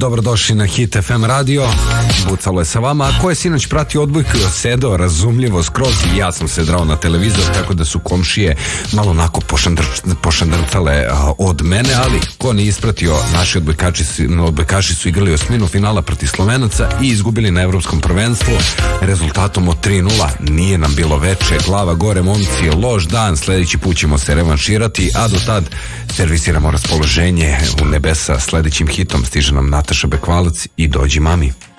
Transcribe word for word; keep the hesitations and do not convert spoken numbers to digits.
dobrodošli na Hit F M radio. Bucalo je sa vama, a ko je sinoć pratio odbojku i osedao razumljivo skroz, i ja sam se drao na televizor, tako da su komšije malo onako pošandr- pošandrcale od mene, ali ko nije ispratio, naši odbojkači su, odbojkaši su igrali osminu finala protiv Slovenaca i izgubili na evropskom prvenstvu rezultatom od tri nula. Nije nam bilo veče, glava gore momci, loš dan, sledeći put ćemo se revanširati, a do tad servisiramo raspoloženje u nebesa. Sledećim hitom stiže nam Nataša Bekvalac i Dođi mami.